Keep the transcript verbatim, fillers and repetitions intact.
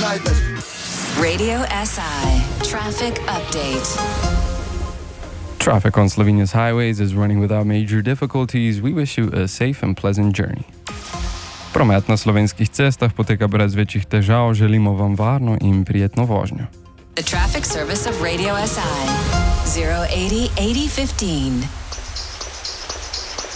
znajdziesz. Radio S I Traffic Update. Traffic on Slovenia's highways is running without major difficulties. We wish you a safe and pleasant journey. Promet na slovenskih cestah poteka brez večjih težav. Želimo vam varno in prijetno vožnjo. The traffic service of Radio S I zero eighty eighty fifteen.